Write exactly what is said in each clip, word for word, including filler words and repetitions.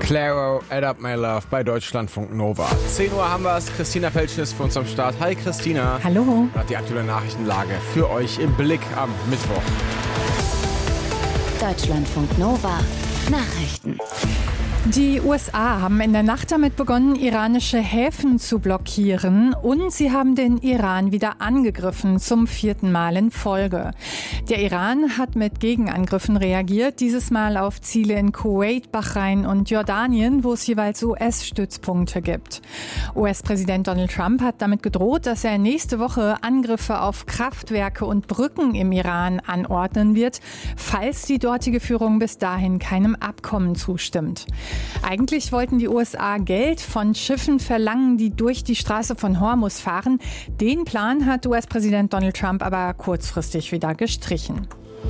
Claro, Add Up My Love bei Deutschlandfunk Nova. zehn Uhr haben wir es. Christina Felschen ist für uns am Start. Hi Christina. Hallo. Hat die aktuelle Nachrichtenlage für euch im Blick am Mittwoch. Deutschlandfunk Nova. Nachrichten. Die U S A haben in der Nacht damit begonnen, iranische Häfen zu blockieren und sie haben den Iran wieder angegriffen, zum vierten Mal in Folge. Der Iran hat mit Gegenangriffen reagiert, dieses Mal auf Ziele in Kuwait, Bahrain und Jordanien, wo es jeweils U S-Stützpunkte gibt. U S-Präsident Donald Trump hat damit gedroht, dass er nächste Woche Angriffe auf Kraftwerke und Brücken im Iran anordnen wird, falls die dortige Führung bis dahin keinem Abkommen zustimmt. Eigentlich wollten die U S A Geld von Schiffen verlangen, die durch die Straße von Hormuz fahren. Den Plan hat U S-Präsident Donald Trump aber kurzfristig wieder gestrichen.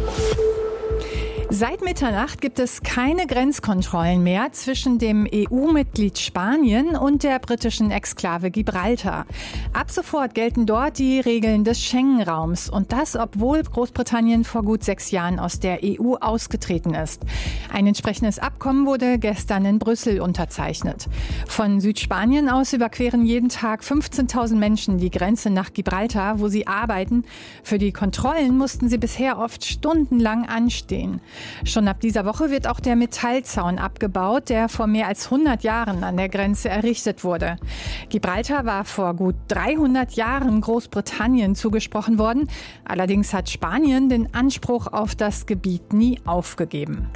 Seit Mitternacht gibt es keine Grenzkontrollen mehr zwischen dem E U-Mitglied Spanien und der britischen Exklave Gibraltar. Ab sofort gelten dort die Regeln des Schengen-Raums und das, obwohl Großbritannien vor gut sechs Jahren aus der E U ausgetreten ist. Ein entsprechendes Abkommen wurde gestern in Brüssel unterzeichnet. Von Südspanien aus überqueren jeden Tag fünfzehntausend Menschen die Grenze nach Gibraltar, wo sie arbeiten. Für die Kontrollen mussten sie bisher oft stundenlang anstehen. Schon ab dieser Woche wird auch der Metallzaun abgebaut, der vor mehr als hundert Jahren an der Grenze errichtet wurde. Gibraltar war vor gut dreihundert Jahren Großbritannien zugesprochen worden. Allerdings hat Spanien den Anspruch auf das Gebiet nie aufgegeben.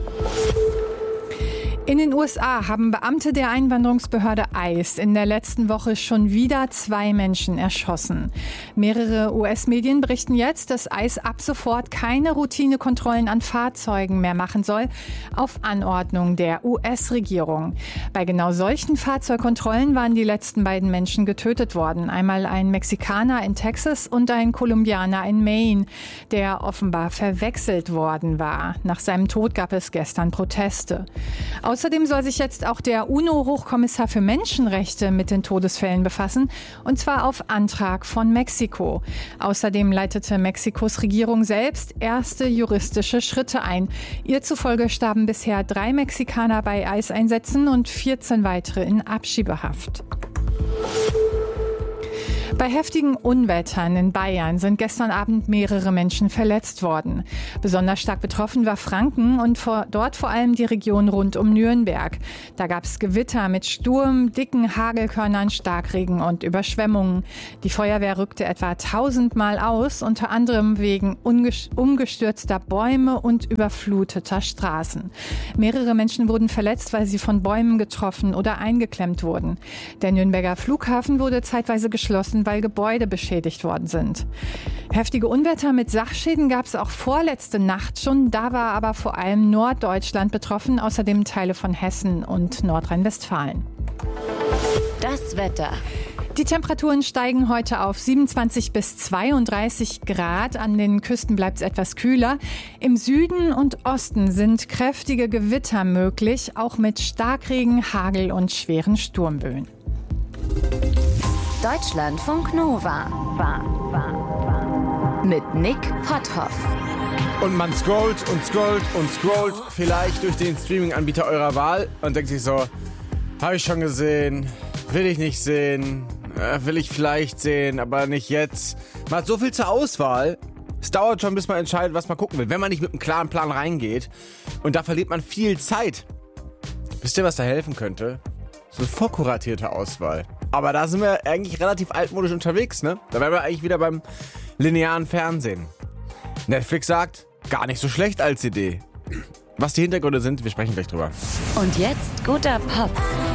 In den U S A haben Beamte der Einwanderungsbehörde ICE in der letzten Woche schon wieder zwei Menschen erschossen. Mehrere U S-Medien berichten jetzt, dass ICE ab sofort keine Routinekontrollen an Fahrzeugen mehr machen soll, auf Anordnung der U S-Regierung. Bei genau solchen Fahrzeugkontrollen waren die letzten beiden Menschen getötet worden. Einmal ein Mexikaner in Texas und ein Kolumbianer in Maine, der offenbar verwechselt worden war. Nach seinem Tod gab es gestern Proteste. Außerdem soll sich jetzt auch der UNO-Hochkommissar für Menschenrechte mit den Todesfällen befassen, und zwar auf Antrag von Mexiko. Außerdem leitete Mexikos Regierung selbst erste juristische Schritte ein. Ihr zufolge starben bisher drei Mexikaner bei ICE-Einsätzen und vierzehn weitere in Abschiebehaft. Bei heftigen Unwettern in Bayern sind gestern Abend mehrere Menschen verletzt worden. Besonders stark betroffen war Franken und vor, dort vor allem die Region rund um Nürnberg. Da gab es Gewitter mit Sturm, dicken Hagelkörnern, Starkregen und Überschwemmungen. Die Feuerwehr rückte etwa tausendmal aus, unter anderem wegen umgestürzter Bäume und überfluteter Straßen. Mehrere Menschen wurden verletzt, weil sie von Bäumen getroffen oder eingeklemmt wurden. Der Nürnberger Flughafen wurde zeitweise geschlossen, weil Gebäude beschädigt worden sind. Heftige Unwetter mit Sachschäden gab es auch vorletzte Nacht schon. Da war aber vor allem Norddeutschland betroffen, außerdem Teile von Hessen und Nordrhein-Westfalen. Das Wetter. Die Temperaturen steigen heute auf siebenundzwanzig bis zweiunddreißig Grad. An den Küsten bleibt es etwas kühler. Im Süden und Osten sind kräftige Gewitter möglich, auch mit Starkregen, Hagel und schweren Sturmböen. Deutschlandfunk Nova. Mit Nick Potthoff. Und man scrollt und scrollt und scrollt vielleicht durch den Streaming-Anbieter eurer Wahl und denkt sich so, habe ich schon gesehen, will ich nicht sehen, äh, will ich vielleicht sehen, aber nicht jetzt. Man hat so viel zur Auswahl. Es dauert schon, bis man entscheidet, was man gucken will, wenn man nicht mit einem klaren Plan reingeht. Und da verliert man viel Zeit. Wisst ihr, was da helfen könnte? So eine vorkuratierte Auswahl. Aber da sind wir eigentlich relativ altmodisch unterwegs, ne? Da wären wir eigentlich wieder beim linearen Fernsehen. Netflix sagt, gar nicht so schlecht als Idee. Was die Hintergründe sind, wir sprechen gleich drüber. Und jetzt guter Pop.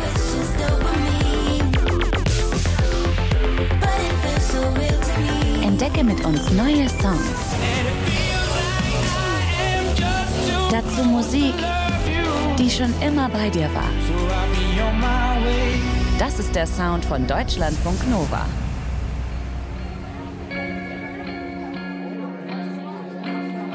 Entdecke mit uns neue Songs. Dazu Musik, die schon immer bei dir war. Das ist der Sound von Deutschlandfunk Nova.